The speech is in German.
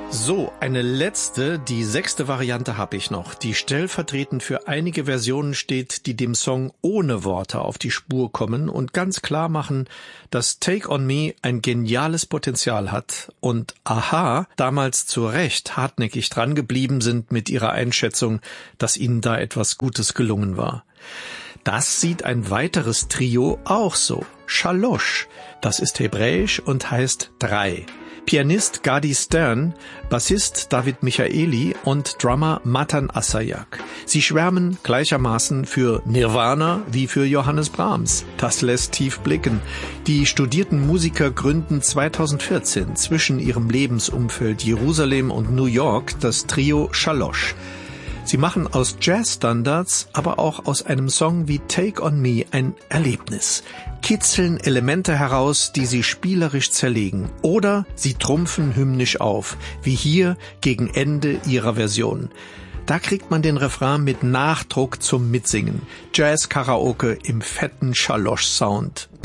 So, eine letzte, die 6. Variante habe ich noch, die stellvertretend für einige Versionen steht, die dem Song ohne Worte auf die Spur kommen und ganz klar machen, dass Take on Me ein geniales Potenzial hat und Aha damals zu Recht hartnäckig dran geblieben sind mit ihrer Einschätzung, dass ihnen da etwas Gutes gelungen war. Das sieht ein weiteres Trio auch so, Shalosh, das ist hebräisch und heißt 3. Pianist Gadi Stern, Bassist David Michaeli und Drummer Matan Asayak. Sie schwärmen gleichermaßen für Nirvana wie für Johannes Brahms. Das lässt tief blicken. Die studierten Musiker gründen 2014 zwischen ihrem Lebensumfeld Jerusalem und New York das Trio Shalosh. Sie machen aus Jazzstandards, aber auch aus einem Song wie Take on Me ein Erlebnis, kitzeln Elemente heraus, die sie spielerisch zerlegen, oder sie trumpfen hymnisch auf, wie hier gegen Ende ihrer Version. Da kriegt man den Refrain mit Nachdruck zum Mitsingen. Jazz-Karaoke im fetten Shalosh-Sound.